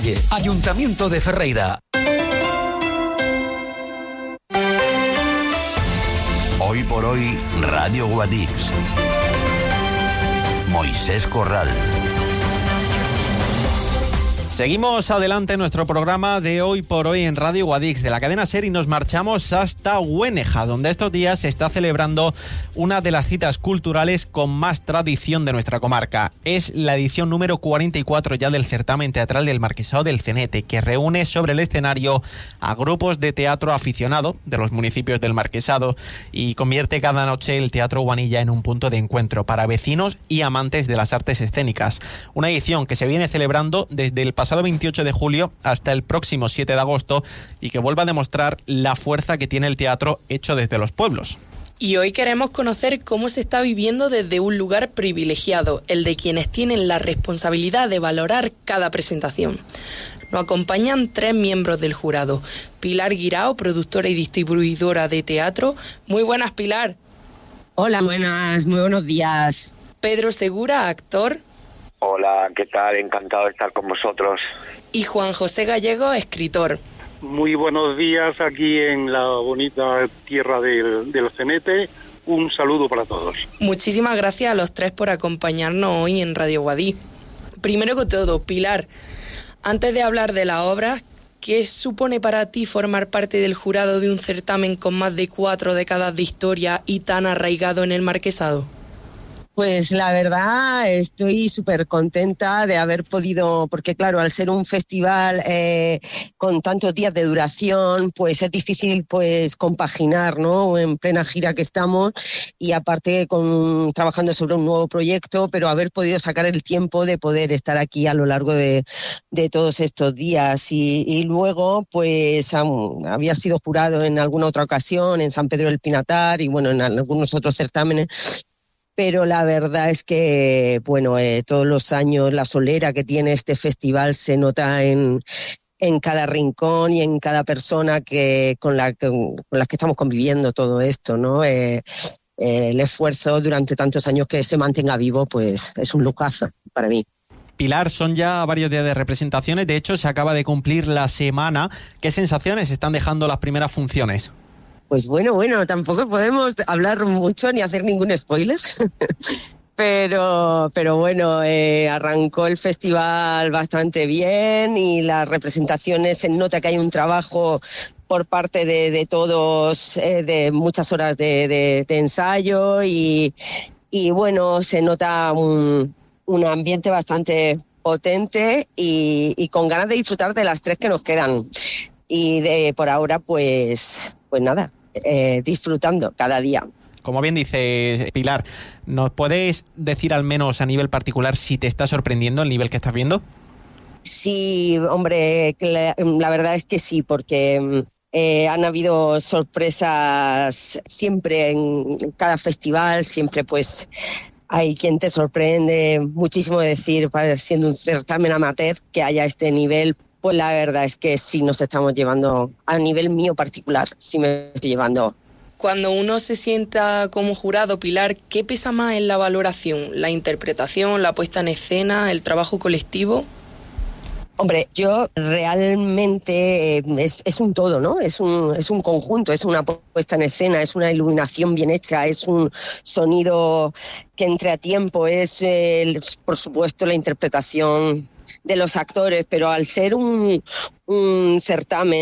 Ayuntamiento de Ferreira. Hoy por hoy, Radio Guadix. Moisés Corral. Seguimos adelante en nuestro programa de Hoy por Hoy en Radio Guadix de la cadena SER y nos marchamos hasta Güéneja, donde estos días se está celebrando una de las citas culturales con más tradición de nuestra comarca. Es la edición número 44 ya del certamen teatral del Marquesado del Cenete, que reúne sobre el escenario a grupos de teatro aficionado de los municipios del Marquesado y convierte cada noche el Teatro Guanilla en un punto de encuentro para vecinos y amantes de las artes escénicas. Una edición que se viene celebrando desde el pasado 28 de julio hasta el próximo 7 de agosto y que vuelve a demostrar la fuerza que tiene el teatro hecho desde los pueblos. Y hoy queremos conocer cómo se está viviendo desde un lugar privilegiado, el de quienes tienen la responsabilidad de valorar cada presentación. Nos acompañan 3 miembros del jurado. Pilar Guirao, productora y distribuidora de teatro. Muy buenas, Pilar. Hola, buenas, muy buenos días. Pedro Segura, actor. Hola, ¿qué tal? Encantado de estar con vosotros. Y Juan José Gallego, escritor. Muy buenos días aquí en la bonita tierra del Cenete. Un saludo para todos. Muchísimas gracias a los 3 por acompañarnos hoy en Radio Guadix. Primero que todo, Pilar, antes de hablar de la obra, ¿qué supone para ti formar parte del jurado de un certamen con más de 4 décadas de historia y tan arraigado en el Marquesado? Pues la verdad estoy súper contenta de haber podido, porque claro, al ser un festival con tantos días de duración, pues es difícil pues compaginar, ¿no? En plena gira que estamos y aparte trabajando sobre un nuevo proyecto, pero haber podido sacar el tiempo de poder estar aquí a lo largo de todos estos días y luego pues había sido jurado en alguna otra ocasión en San Pedro del Pinatar y bueno, en algunos otros certámenes. Pero la verdad es que, bueno, todos los años la solera que tiene este festival se nota en cada rincón y en cada persona con las que estamos conviviendo todo esto, ¿no? El esfuerzo durante tantos años que se mantenga vivo, pues es un lujazo para mí. Pilar, son ya varios días de representaciones, de hecho se acaba de cumplir la semana. ¿Qué sensaciones están dejando las primeras funciones? Pues bueno, tampoco podemos hablar mucho ni hacer ningún spoiler, pero bueno, arrancó el festival bastante bien y las representaciones se nota que hay un trabajo por parte de todos, de muchas horas de ensayo y bueno, se nota un ambiente bastante potente y con ganas de disfrutar de las 3 que nos quedan. Y por ahora, pues nada. Disfrutando cada día. Como bien dice Pilar, ¿nos puedes decir al menos a nivel particular si te está sorprendiendo el nivel que estás viendo? Sí, hombre, la verdad es que sí, porque han habido sorpresas siempre en cada festival, siempre pues hay quien te sorprende muchísimo de decir, siendo un certamen amateur, que haya este nivel. Pues la verdad es que sí nos estamos llevando, a nivel mío particular, sí me estoy llevando. Cuando uno se sienta como jurado, Pilar, ¿qué pesa más en la valoración? ¿La interpretación, la puesta en escena, el trabajo colectivo? Hombre, yo realmente es un todo, ¿no? Es un conjunto, es una puesta en escena, es una iluminación bien hecha, es un sonido que entre a tiempo, es por supuesto la interpretación de los actores, pero al ser un certamen